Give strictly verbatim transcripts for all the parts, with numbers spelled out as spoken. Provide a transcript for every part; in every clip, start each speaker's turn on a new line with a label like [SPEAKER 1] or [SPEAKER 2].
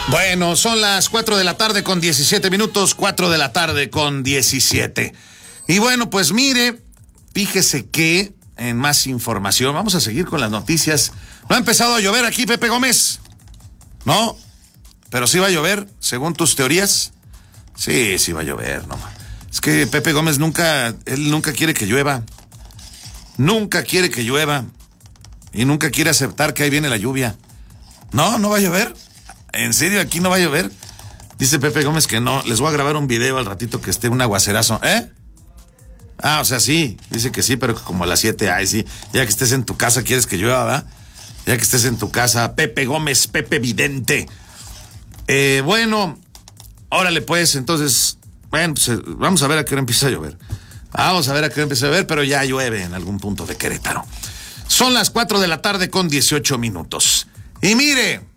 [SPEAKER 1] Bueno, son las cuatro de la tarde con diecisiete minutos, cuatro de la tarde con diecisiete. Y bueno, pues mire, fíjese que en más información, vamos a seguir con las noticias. No ha empezado a llover aquí, Pepe Gómez. No, pero sí va a llover, según tus teorías. Sí, sí va a llover, no. Es que Pepe Gómez nunca, él nunca quiere que llueva. Nunca quiere que llueva. Y nunca quiere aceptar que ahí viene la lluvia. No, no va a llover. ¿En serio aquí no va a llover? Dice Pepe Gómez que no. Les voy a grabar un video al ratito que esté un aguacerazo. ¿Eh? Ah, o sea, sí. Dice que sí, pero como a las siete. Ay, sí. Ya que estés en tu casa, quieres que llueva, ¿verdad? Ya que estés en tu casa. Pepe Gómez, Pepe Vidente. Eh, bueno, órale pues, entonces... Bueno, pues vamos a ver a qué hora empieza a llover. Vamos a ver a qué hora empieza a llover, pero ya llueve en algún punto de Querétaro. Son las cuatro de la tarde con dieciocho minutos. Y mire...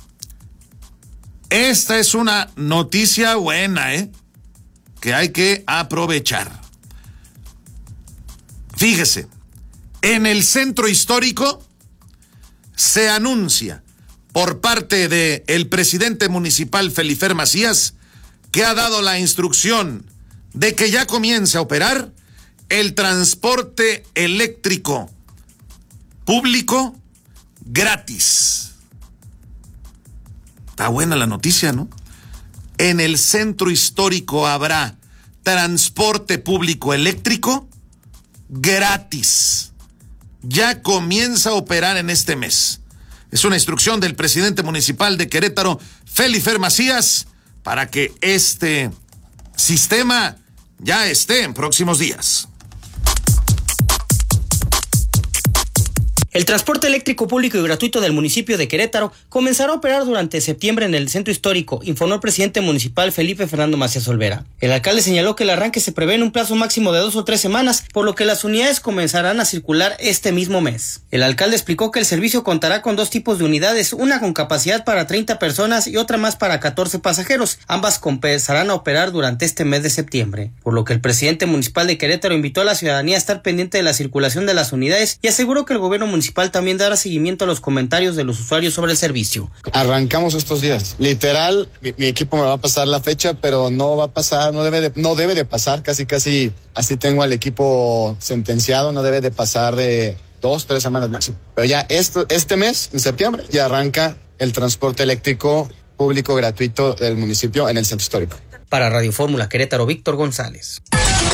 [SPEAKER 1] Esta es una noticia buena, ¿eh? Que hay que aprovechar. Fíjese, en el centro histórico se anuncia por parte del presidente municipal Felifer Macías que ha dado la instrucción de que ya comience a operar el transporte eléctrico público gratis. Está buena la noticia, ¿no? En el centro histórico habrá transporte público eléctrico gratis. Ya comienza a operar en este mes. Es una instrucción del presidente municipal de Querétaro, Felifer Macías, para que este sistema ya esté en próximos días.
[SPEAKER 2] El transporte eléctrico público y gratuito del municipio de Querétaro comenzará a operar durante septiembre en el centro histórico, informó el presidente municipal Felipe Fernando Macías Olvera. El alcalde señaló que el arranque se prevé en un plazo máximo de dos o tres semanas, por lo que las unidades comenzarán a circular este mismo mes. El alcalde explicó que el servicio contará con dos tipos de unidades, una con capacidad para treinta personas y otra más para catorce pasajeros. Ambas comenzarán a operar durante este mes de septiembre, por lo que el presidente municipal de Querétaro invitó a la ciudadanía a estar pendiente de la circulación de las unidades y aseguró que el gobierno municipal municipal también dará seguimiento a los comentarios de los usuarios sobre el servicio.
[SPEAKER 3] Arrancamos estos días. Literal, mi, mi equipo me va a pasar la fecha, pero no va a pasar, no debe de, no debe de pasar, casi casi así tengo al equipo sentenciado, no debe de pasar de dos, tres semanas máximo. Pero ya esto, este mes, en septiembre, ya arranca el transporte eléctrico público gratuito del municipio en el centro histórico.
[SPEAKER 2] Para Radio Fórmula Querétaro, Víctor González.